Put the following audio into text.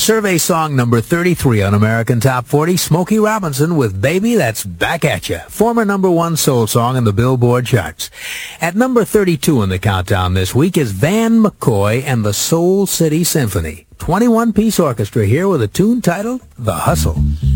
Survey song number 33 on American Top 40, Smokey Robinson with Baby That's Back At Ya, former number one soul song in the Billboard charts. At number 32 in the countdown this week is Van McCoy and the Soul City Symphony. 21-piece orchestra here with a tune titled The Hustle.